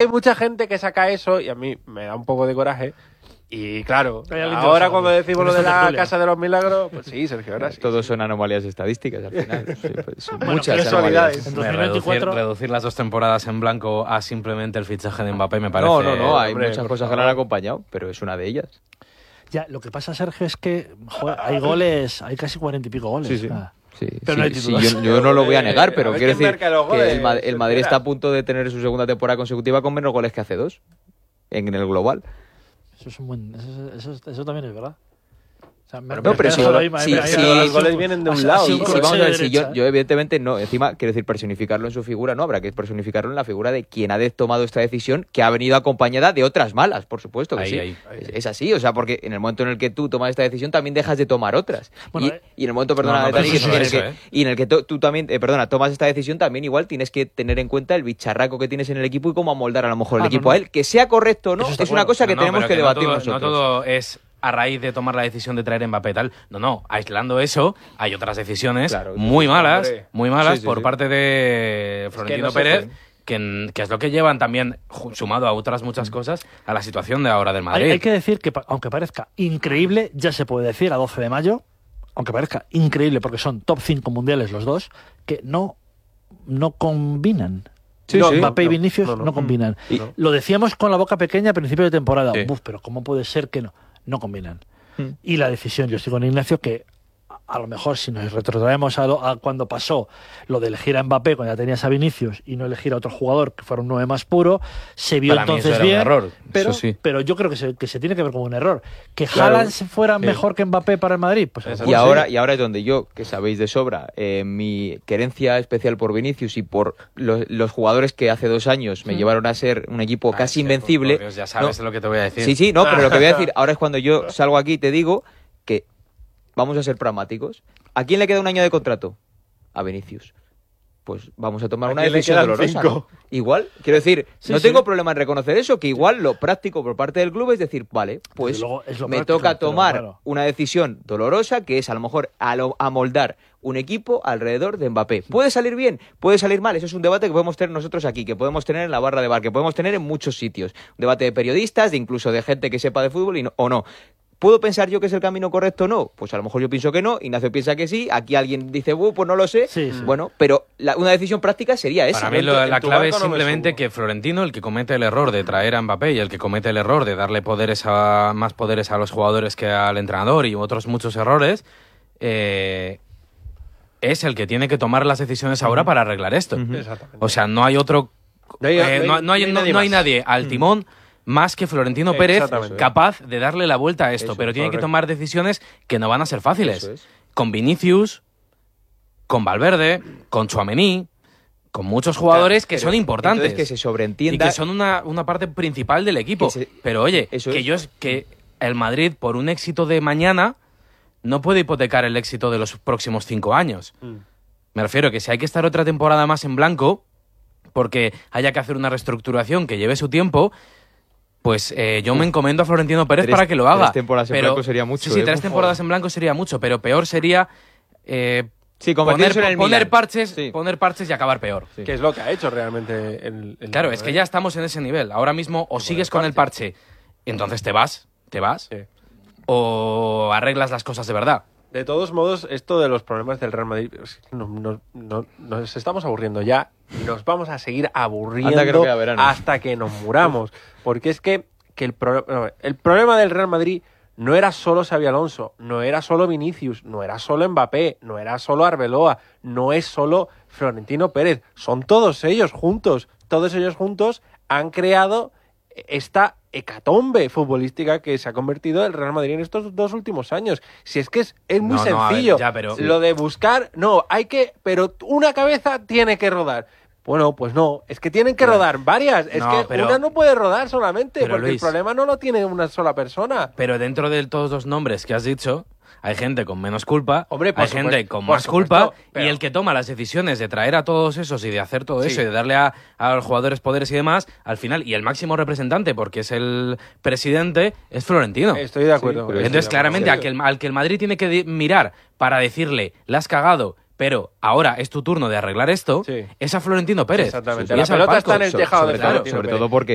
hay mucha gente que saca eso y a mí me da un poco de coraje. Y claro, ahora cuando decimos lo de la Casa de los Milagros, pues sí, Sergio, ahora sí. Todos son anomalías estadísticas al final. Sí, pues son muchas casualidades. Reducir las 2 temporadas en blanco a simplemente el fichaje de Mbappé me parece... No, hay muchas cosas que lo han acompañado, pero es una de ellas. Ya, lo que pasa, Sergio, es que hay goles, hay casi 40 y pico goles. Sí. Sí, pero no hay títulos. Yo no lo voy a negar, pero quiero decir que el Madrid está a punto de tener su segunda temporada consecutiva con menos goles que hace 2 en el global. Eso es un buen... Eso también es verdad. O sea, pero si los goles vienen de un lado. Vamos a ver, yo evidentemente no, encima quiero decir personificarlo en su figura, no, habrá que personificarlo en la figura de quien ha tomado esta decisión, que ha venido acompañada de otras malas, por supuesto que sí. Es así, o sea, porque en el momento en el que tú tomas esta decisión también dejas de tomar otras. Bueno, y en el momento, y en el que tú también, tomas esta decisión, también igual tienes que tener en cuenta el bicharraco que tienes en el equipo y cómo amoldar a lo mejor el equipo a él, que sea correcto o no, es una cosa que tenemos que debatir nosotros. No todo es a raíz de tomar la decisión de traer Mbappé tal. No, aislando eso, hay otras decisiones muy malas por parte de Florentino Pérez, que es lo que llevan también, sumado a otras muchas cosas, a la situación de ahora del Madrid. Hay que decir que, aunque parezca increíble, ya se puede decir a 12 de mayo, aunque parezca increíble porque son top 5 mundiales los dos, que no combinan. Mbappé y Vinicius no combinan. Lo decíamos con la boca pequeña a principio de temporada. Pero ¿cómo puede ser que no combinan? Y la decisión, yo estoy con Ignacio, que a lo mejor si nos retrotraemos a cuando pasó lo de elegir a Mbappé cuando ya tenías a Vinicius y no elegir a otro jugador que fuera un 9 más puro, se vio entonces bien, error. Pero yo creo que se tiene que ver como un error. Que Haaland fuera mejor que Mbappé para el Madrid, pues y ahora es donde yo, que sabéis de sobra, mi querencia especial por Vinicius y por los jugadores que hace 2 años me llevaron a ser un equipo casi invencible. Dios, ya sabes lo que te voy a decir. Pero lo que voy a decir ahora es cuando yo salgo aquí y te digo que vamos a ser pragmáticos. ¿A quién le queda un año de contrato? A Vinicius. Pues vamos a tomar una decisión dolorosa, ¿no? Igual, quiero decir, tengo problema en reconocer eso, que igual lo práctico por parte del club es decir, vale, pues me toca tomar una decisión dolorosa, que es a lo mejor amoldar un equipo alrededor de Mbappé. ¿Puede salir bien? ¿Puede salir mal? Eso es un debate que podemos tener nosotros aquí, que podemos tener en la barra de bar, que podemos tener en muchos sitios. Un debate de periodistas, de incluso de gente que sepa de fútbol o no. ¿Puedo pensar yo que es el camino correcto o no? Pues a lo mejor yo pienso que no, Ignacio piensa que sí, aquí alguien dice, pues no lo sé. Bueno, pero una decisión práctica sería esa. Para mí la clave es simplemente que Florentino, el que comete el error de traer a Mbappé y el que comete el error de darle más poderes a los jugadores que al entrenador y otros muchos errores, es el que tiene que tomar las decisiones ahora para arreglar esto. O sea, no hay otro... no hay nadie al timón más que Florentino Pérez capaz de darle la vuelta a esto, pero tiene que tomar decisiones que no van a ser fáciles. Con Vinicius, con Valverde, con Tchouaméni, con muchos jugadores que son importantes. Que se sobreentienda. Y que son una parte principal del equipo. Pero oye, que el Madrid, por un éxito de mañana, no puede hipotecar el éxito de los próximos 5 años. Me refiero que si hay que estar otra temporada más en blanco, porque haya que hacer una reestructuración que lleve su tiempo, pues yo me encomiendo a Florentino Pérez para que lo haga. 3 temporadas en blanco sería mucho. Sí, 3 temporadas en blanco sería mucho, pero peor sería poner parches y acabar peor. Que es lo que ha hecho realmente Claro, es que ya estamos en ese nivel. Ahora mismo o sigues con el parche, entonces te vas, o arreglas las cosas de verdad. De todos modos, esto de los problemas del Real Madrid, nos estamos aburriendo ya. Nos vamos a seguir aburriendo hasta que nos muramos. Porque es que el problema del Real Madrid no era solo Xabi Alonso, no era solo Vinicius, no era solo Mbappé, no era solo Arbeloa, no es solo Florentino Pérez. Son todos ellos juntos. Todos ellos juntos han creado esta hecatombe futbolística que se ha convertido el Real Madrid en estos 2 últimos años. Si es que es muy sencillo. Lo de buscar, pero una cabeza tiene que rodar. Bueno, pues no, es que tienen que rodar varias. Una no puede rodar solamente, porque Luis, el problema no lo tiene una sola persona. Pero dentro de todos los nombres que has dicho, hay gente con menos culpa, hay gente con más culpa, y el que toma las decisiones de traer a todos esos y de hacer todo eso y de darle a los jugadores poderes y demás, al final, y el máximo representante, porque es el presidente, es Florentino. Estoy de acuerdo. Entonces, claramente, al que el Madrid tiene que mirar para decirle, la has cagado, pero ahora es tu turno de arreglar esto, es a Florentino Pérez. Exactamente. La pelota está en el tejado de Florentino Pérez. Sobre todo porque